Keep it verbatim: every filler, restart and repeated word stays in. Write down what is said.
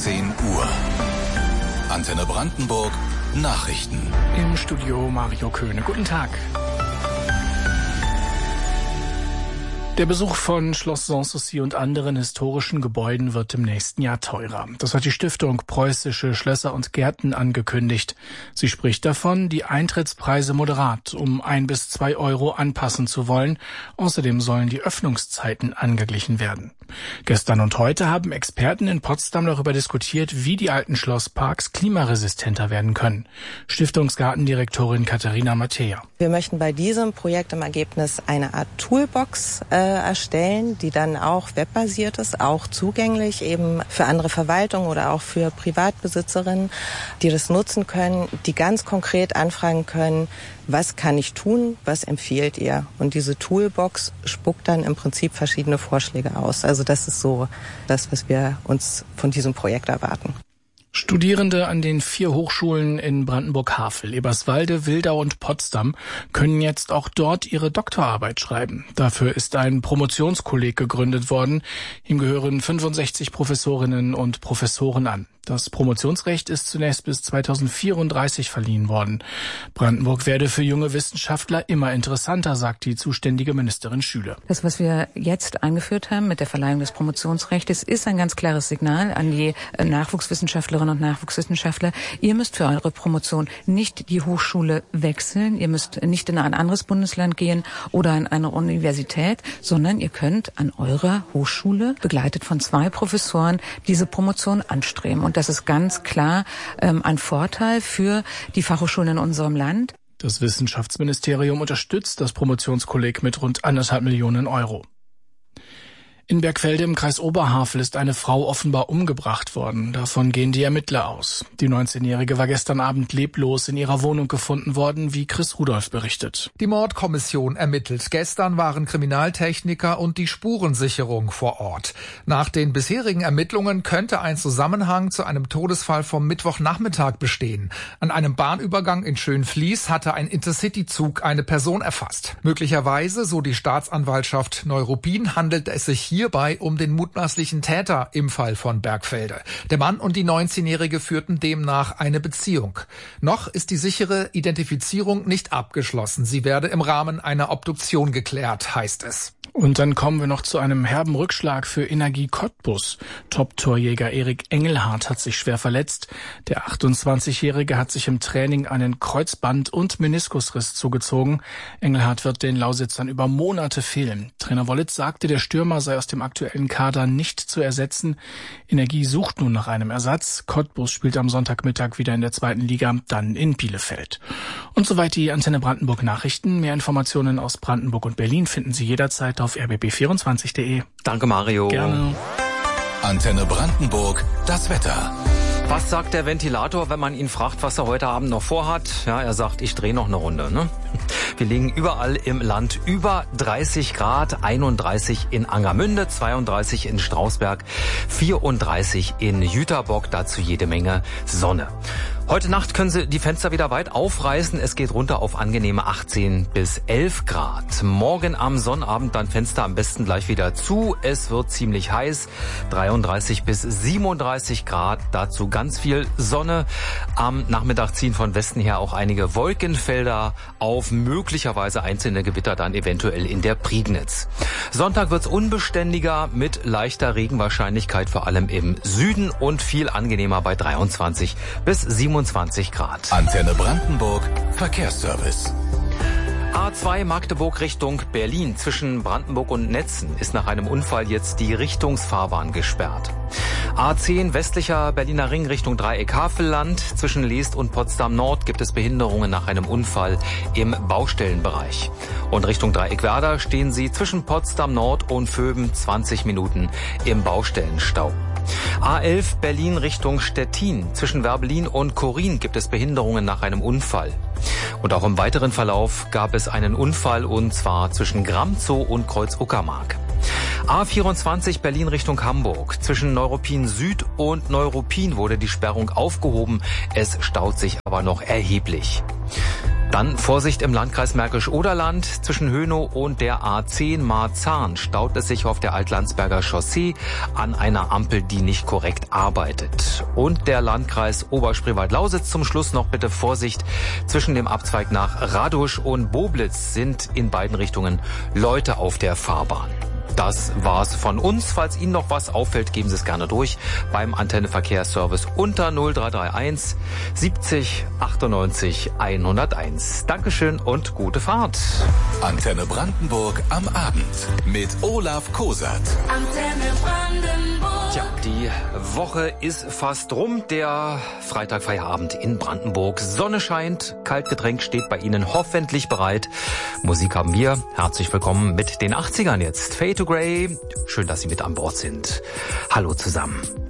zehn Uhr. Antenne Brandenburg Nachrichten. Im Studio Mario Köhne. Guten Tag. Der Besuch von Schloss Sanssouci und anderen historischen Gebäuden wird im nächsten Jahr teurer. Das hat die Stiftung Preußische Schlösser und Gärten angekündigt. Sie spricht davon, die Eintrittspreise moderat um ein bis zwei Euro anpassen zu wollen. Außerdem sollen die Öffnungszeiten angeglichen werden. Gestern und heute haben Experten in Potsdam darüber diskutiert, wie die alten Schlossparks klimaresistenter werden können. Stiftungsgartendirektorin Katharina Mattea. Wir möchten bei diesem Projekt im Ergebnis eine Art Toolbox äh, erstellen, die dann auch webbasiert ist, auch zugänglich eben für andere Verwaltungen oder auch für Privatbesitzerinnen, die das nutzen können, die ganz konkret anfragen können, was kann ich tun, was empfiehlt ihr? Und diese Toolbox spuckt dann im Prinzip verschiedene Vorschläge aus. Also das ist so das, was wir uns von diesem Projekt erwarten. Studierende an den vier Hochschulen in Brandenburg-Havel, Eberswalde, Wildau und Potsdam können jetzt auch dort ihre Doktorarbeit schreiben. Dafür ist ein Promotionskolleg gegründet worden. Ihm gehören fünfundsechzig Professorinnen und Professoren an. Das Promotionsrecht ist zunächst bis zweitausendvierunddreißig verliehen worden. Brandenburg werde für junge Wissenschaftler immer interessanter, sagt die zuständige Ministerin Schüle. Das, was wir jetzt eingeführt haben mit der Verleihung des Promotionsrechts, ist ein ganz klares Signal an die Nachwuchswissenschaftlerinnen und Nachwuchswissenschaftler. Ihr müsst für eure Promotion nicht die Hochschule wechseln, ihr müsst nicht in ein anderes Bundesland gehen oder an eine Universität, sondern ihr könnt an eurer Hochschule, begleitet von zwei Professoren, diese Promotion anstreben. Und das ist ganz klar ähm, ein Vorteil für die Fachhochschulen in unserem Land. Das Wissenschaftsministerium unterstützt das Promotionskolleg mit rund anderthalb Millionen Euro. In Bergfelde im Kreis Oberhavel ist eine Frau offenbar umgebracht worden. Davon gehen die Ermittler aus. Die neunzehnjährige war gestern Abend leblos in ihrer Wohnung gefunden worden, wie Chris Rudolph berichtet. Die Mordkommission ermittelt. Gestern waren Kriminaltechniker und die Spurensicherung vor Ort. Nach den bisherigen Ermittlungen könnte ein Zusammenhang zu einem Todesfall vom Mittwochnachmittag bestehen. An einem Bahnübergang in Schönfließ hatte ein Intercity-Zug eine Person erfasst. Möglicherweise, so die Staatsanwaltschaft Neuruppin, handelt es sich hier hierbei um den mutmaßlichen Täter im Fall von Bergfelde. Der Mann und die neunzehnjährige führten demnach eine Beziehung. Noch ist die sichere Identifizierung nicht abgeschlossen. Sie werde im Rahmen einer Obduktion geklärt, heißt es. Und dann kommen wir noch zu einem herben Rückschlag für Energie Cottbus. Top-Torjäger Erik Engelhardt hat sich schwer verletzt. Der achtundzwanzigjährige hat sich im Training einen Kreuzband- und Meniskusriss zugezogen. Engelhardt wird den Lausitzern über Monate fehlen. Trainer Wollitz sagte, der Stürmer sei aus dem aktuellen Kader nicht zu ersetzen. Energie sucht nun nach einem Ersatz. Cottbus spielt am Sonntagmittag wieder in der zweiten Liga, dann in Bielefeld. Und soweit die Antenne Brandenburg Nachrichten. Mehr Informationen aus Brandenburg und Berlin finden Sie jederzeit auf r b b vierundzwanzig punkt de. Danke, Mario. Gerne. Antenne Brandenburg, das Wetter. Was sagt der Ventilator, wenn man ihn fragt, was er heute Abend noch vorhat? Ja, er sagt, ich drehe noch eine Runde. Ne? Wir liegen überall im Land über dreißig Grad, einunddreißig in Angermünde, zweiunddreißig in Strausberg, vierunddreißig in Jüterbock, dazu jede Menge Sonne. Heute Nacht können Sie die Fenster wieder weit aufreißen. Es geht runter auf angenehme achtzehn bis elf Grad. Morgen am Sonnabend dann Fenster am besten gleich wieder zu. Es wird ziemlich heiß. dreiunddreißig bis siebenunddreißig Grad. Dazu ganz viel Sonne. Am Nachmittag ziehen von Westen her auch einige Wolkenfelder auf. Möglicherweise einzelne Gewitter dann eventuell in der Prignitz. Sonntag wird's unbeständiger mit leichter Regenwahrscheinlichkeit, vor allem im Süden, und viel angenehmer bei dreiundzwanzig bis siebenundzwanzig Grad. Antenne Brandenburg, Verkehrsservice. A zwei Magdeburg Richtung Berlin. Zwischen Brandenburg und Netzen ist nach einem Unfall jetzt die Richtungsfahrbahn gesperrt. A zehn westlicher Berliner Ring Richtung Dreieck-Havelland. Zwischen Leest und Potsdam Nord gibt es Behinderungen nach einem Unfall im Baustellenbereich. Und Richtung Dreieck-Werder stehen Sie zwischen Potsdam Nord und Vöben zwanzig Minuten im Baustellenstau. A elf Berlin Richtung Stettin. Zwischen Werbelin und Korin gibt es Behinderungen nach einem Unfall. Und auch im weiteren Verlauf gab es einen Unfall, und zwar zwischen Gramzow und Kreuz-Uckermark. A vierundzwanzig Berlin Richtung Hamburg. Zwischen Neuruppin Süd und Neuruppin wurde die Sperrung aufgehoben. Es staut sich aber noch erheblich. Dann Vorsicht im Landkreis Märkisch-Oderland. Zwischen Hönow und der A zehn Marzahn staut es sich auf der Altlandsberger Chaussee an einer Ampel, die nicht korrekt arbeitet. Und der Landkreis Oberspreewald-Lausitz zum Schluss noch bitte Vorsicht. Zwischen dem Abzweig nach Radusch und Boblitz sind in beiden Richtungen Leute auf der Fahrbahn. Das war's von uns. Falls Ihnen noch was auffällt, geben Sie es gerne durch beim Antenne Verkehrsservice unter null drei drei eins siebzig achtundneunzig hunderteins. Dankeschön und gute Fahrt. Antenne Brandenburg am Abend mit Olaf Kosat. Antenne Brandenburg. Tja, die Woche ist fast rum. Der Freitagfeierabend in Brandenburg. Sonne scheint, Kaltgetränk steht bei Ihnen hoffentlich bereit. Musik haben wir. Herzlich willkommen mit den achtzigern jetzt. Fade to Grey. Schön, dass Sie mit an Bord sind. Hallo zusammen.